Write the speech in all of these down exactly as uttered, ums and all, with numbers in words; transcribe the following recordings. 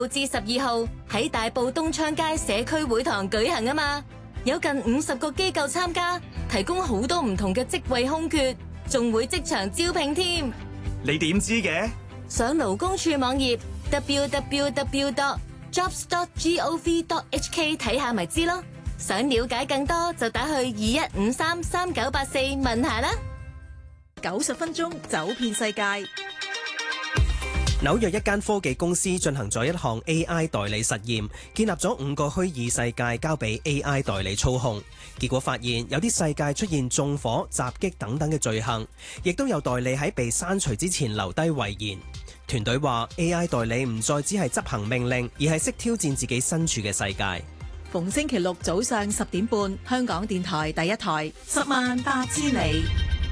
至十二號喺大埔東昌街社區會堂舉行啊嘛，有近五十個機構參加，提供好多唔同嘅職位空缺，仲會即場招聘添。 你點知嘅？ 上勞工處網頁 double-u double-u double-u dot jobs dot gov dot h k 睇下咪知咯。想了解更多就打去二一五三三九八四問下啦。 九十分鐘走遍世界。 紐約一間科技公司進行咗一項 A I 代理實驗，建立咗五個虛擬世界交俾 A I 代理操控。結果發現有啲世界出現縱火、襲擊等等嘅罪行，亦都有代理喺被刪除之前留低遺言。團隊話 A I 代理唔再只係執行命令，而係識挑戰自己身處嘅世界。 逢星期六早上十點半，香港電台第一台，十萬八千里。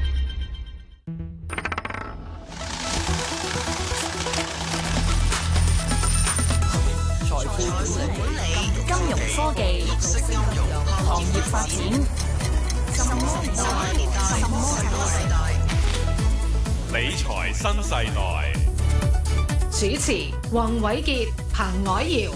財富管理、金融科技、行業發展，什麼年代？什麼世代？ 理財新世代。 主持：黃偉傑、彭藹瑤。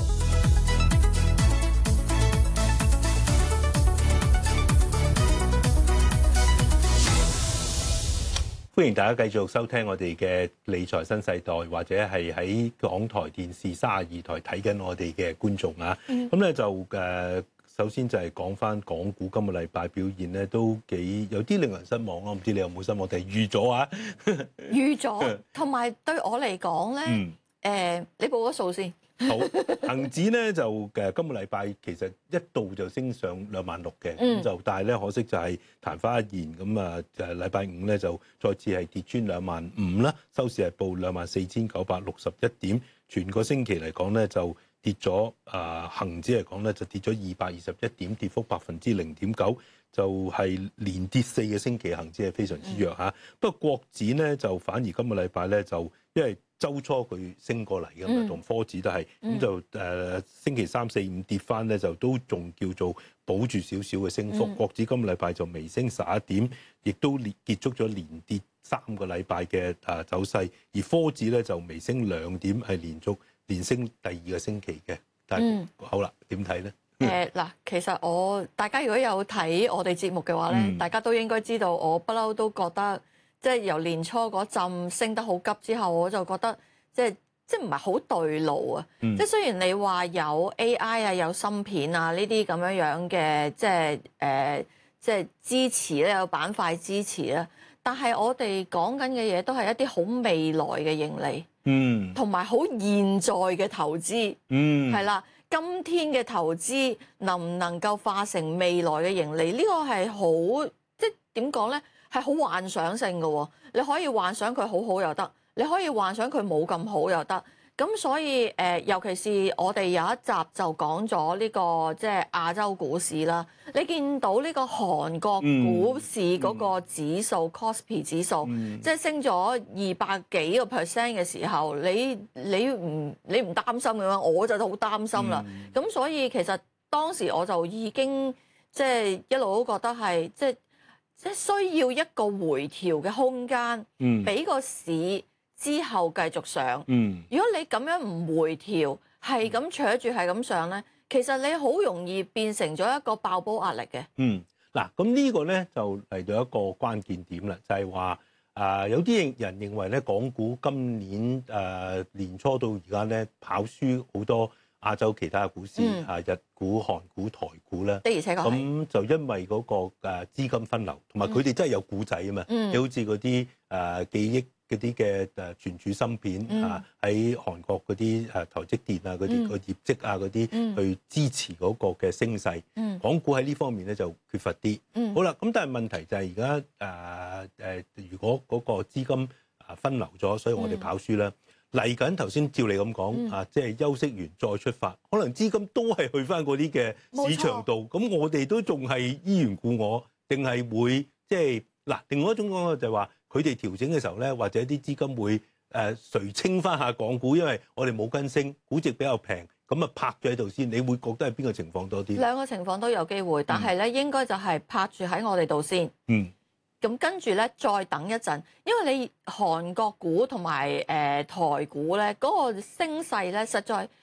歡迎大家繼續收聽我哋嘅理財新世代，或者係喺港台電視三十二台睇緊我哋嘅觀眾啊。咁咧、嗯、就誒，首先就係講翻港股今個禮拜表現咧，都幾有啲令人失望咯。唔知你有冇失望？定係預咗啊？ 預咗，同埋對我嚟講咧，誒、嗯呃，你報咗數先。 好，恒指咧就誒今個禮拜其實一度就升上兩萬六嘅，咁就但係咧可惜就係曇花一現，咁啊誒禮拜五咧就再次係跌穿兩萬五啦，收市係報兩萬四千九百六十一點，全個星期嚟講咧就跌咗啊恆指嚟講咧就跌咗二百二十一點，跌幅百分之零點九，就係、是、連跌四個星期，恆指係非常之弱嚇。嗯、不過國指咧就反而今個禮拜咧就因為週初佢升過嚟嘅嘛，同科指都係咁、嗯、就誒、呃、星期三四五跌翻咧，就都仲叫做保住少少嘅升幅。嗯、國指今個禮拜就微升十一點，亦都連結束咗連跌三個禮拜嘅誒走勢。而科指咧就微升兩點，係連續連升第二個星期嘅。但係、嗯、好啦，點睇咧？ 誒嗱，其實我大家如果有睇我哋節目嘅話咧，嗯、大家都應該知道，我不嬲都覺得。即係由年初嗰陣升得好急之後，我就覺得即係即係唔係好對路啊！嗯、即係雖然你話有 A I 啊、有芯片啊呢啲咁樣樣嘅，即係誒、呃、即係支持咧，有板塊支持啦，但係我哋講緊嘅嘢都係一啲好未來嘅盈利，嗯，同埋好現在嘅投資，嗯，係啦，今天嘅投資能唔能夠化成未來嘅盈利？呢、呢個係好即係點講咧？係好幻想性嘅喎，你可以幻想佢好好又得，你可以幻想佢冇咁好又得。咁所以誒、呃，尤其是我哋有一集就講咗呢個即係亞洲股市啦。你見到呢個韓國股市嗰個指數 c o s p i 指數，嗯、即係升咗二百幾個 percent 嘅時候，你你唔你唔擔心嘅話，我就好擔心啦。咁、嗯、所以其實當時我就已經即係一路都覺得係即係。即係需要一個回調嘅空間，俾個市之後繼續上。嗯、如果你咁樣唔回調，係咁扯住係咁上咧，其實你好容易變成咗一個爆煲壓力嘅。嗯， 嗱，咁呢個咧就嚟到一個關鍵點啦，就係話啊，有啲人認為咧，港股今年誒、呃、年初到而家咧跑輸好多亞洲其他嘅股市，啊、嗯、日股、韓股、台股咧， 的而且確咁就因為嗰個誒資金分流，同埋佢哋真係有故仔啊嘛，你、嗯、好似嗰啲誒記憶嗰啲嘅誒存儲芯片、嗯、啊，喺韓國嗰啲誒台積電啊嗰啲個業績啊嗰啲、嗯、去支持嗰個嘅升勢，嗯、港股喺呢方面咧就缺乏啲。嗯、好啦，咁但係問題就係而家誒誒，如果嗰個資金啊分流咗，所以我哋跑輸啦。嚟緊頭先照你咁講、嗯、啊，即係休息完再出發，可能資金都係去翻嗰啲嘅市場度。咁錯我哋都仲係依然故我，定係會即係嗱？另外一種講法就係話，佢哋調整嘅時候咧，或者啲資金會誒垂青翻下港股，因為我哋冇跟升，估值比較平，咁啊拍咗喺度先。你會覺得係邊個情況多啲？ 兩個情況都有機會，但係咧、嗯、應該就係拍住喺我哋度先。嗯。咁跟住咧，再等一陣，因為你韓國股同埋誒台股咧嗰個升勢咧，實在